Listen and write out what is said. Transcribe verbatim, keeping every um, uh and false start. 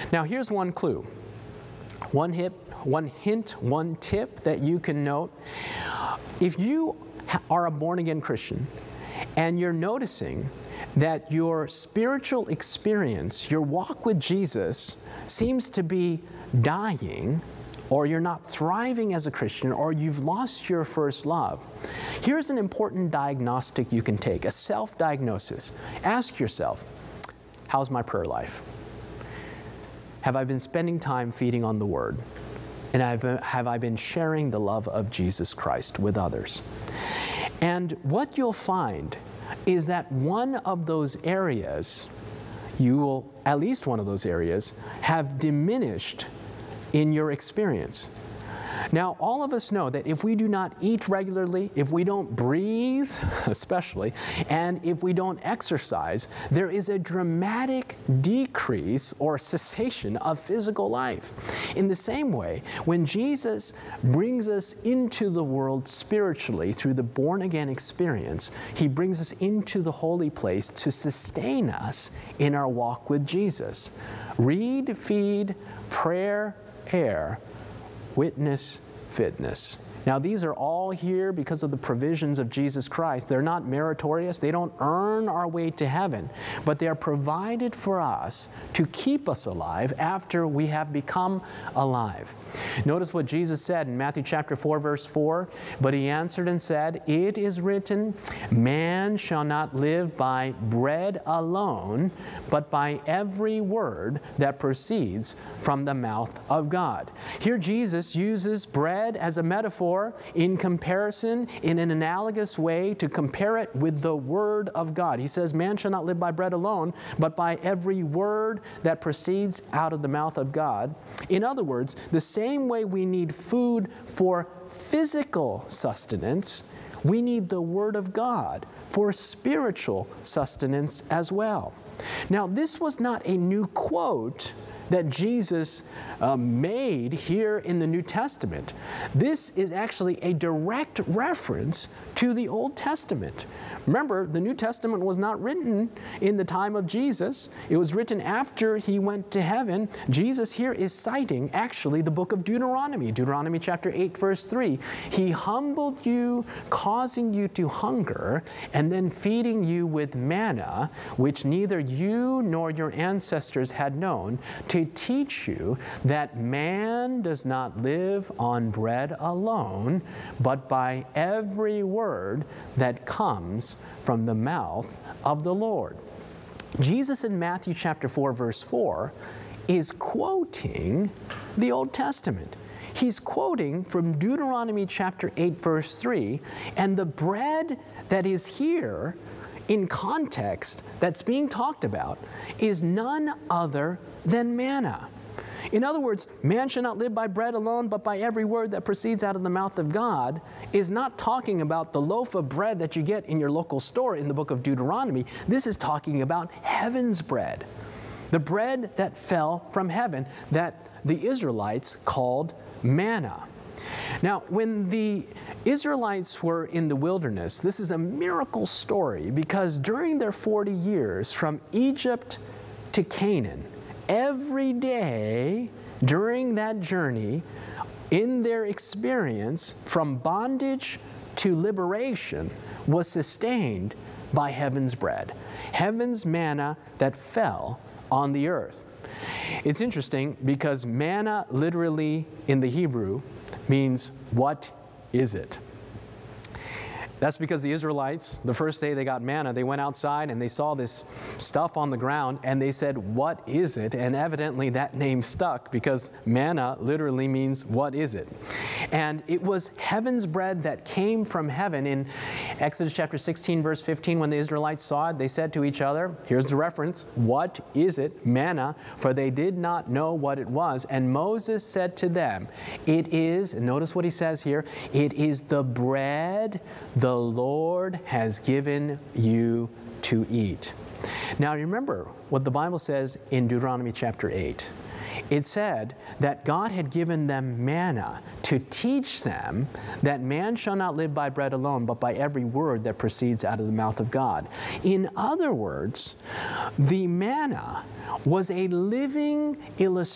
Now here's one clue. One hip, one hint, one tip that you can note. If you are a born-again Christian and you're noticing that your spiritual experience, your walk with Jesus, seems to be dying, or you're not thriving as a Christian, or you've lost your first love, here's an important diagnostic you can take, a self-diagnosis. Ask yourself, how's my prayer life? Have I been spending time feeding on the Word? And have, have I been sharing the love of Jesus Christ with others? And what you'll find is that one of those areas, you will, at least one of those areas, have diminished in your experience. Now, all of us know that if we do not eat regularly, if we don't breathe, especially, and if we don't exercise, there is a dramatic decrease or cessation of physical life. In the same way, when Jesus brings us into the world spiritually through the born-again experience, He brings us into the holy place to sustain us in our walk with Jesus. Read, feed, prayer, air, witness, fitness. Now, these are all here because of the provisions of Jesus Christ. They're not meritorious. They don't earn our way to heaven, but they are provided for us to keep us alive after we have become alive. Notice what Jesus said in Matthew chapter four, verse four. But He answered and said, "It is written, man shall not live by bread alone, but by every word that proceeds from the mouth of God." Here Jesus uses bread as a metaphor in comparison, in an analogous way, to compare it with the Word of God. He says, man shall not live by bread alone, but by every word that proceeds out of the mouth of God. In other words, the same way we need food for physical sustenance, we need the Word of God for spiritual sustenance as well. Now, this was not a new quote that Jesus uh, made here in the New Testament. This is actually a direct reference to the Old Testament. Remember, the New Testament was not written in the time of Jesus. It was written after He went to heaven. Jesus here is citing actually the book of Deuteronomy, Deuteronomy chapter eight, verse three. He humbled you, causing you to hunger, and then feeding you with manna, which neither you nor your ancestors had known, to teach you that man does not live on bread alone, but by every word that comes from the mouth of the Lord. Jesus in Matthew chapter four, verse four, is quoting the Old Testament. He's quoting from Deuteronomy chapter eight, verse three, and the bread that is here in context that's being talked about is none other than manna. In other words, man shall not live by bread alone, but by every word that proceeds out of the mouth of God is not talking about the loaf of bread that you get in your local store in the book of Deuteronomy. This is talking about heaven's bread, the bread that fell from heaven that the Israelites called manna. Now, when the Israelites were in the wilderness, this is a miracle story because during their forty years from Egypt to Canaan, every day during that journey, in their experience from bondage to liberation, was sustained by heaven's bread, heaven's manna that fell on the earth. It's interesting because manna literally in the Hebrew means, what is it? That's because the Israelites, the first day they got manna, they went outside and they saw this stuff on the ground and they said, what is it? And evidently that name stuck because manna literally means, what is it? And it was heaven's bread that came from heaven. In Exodus chapter sixteen, verse fifteen, when the Israelites saw it, they said to each other, here's the reference, what is it? Manna, for they did not know what it was. And Moses said to them, it is, and notice what he says here, it is the bread the The Lord has given you to eat. Now remember what the Bible says in Deuteronomy chapter eight. it said that God had given them manna to teach them that man shall not live by bread alone, but by every word that proceeds out of the mouth of God. In other words, the manna was a living illustration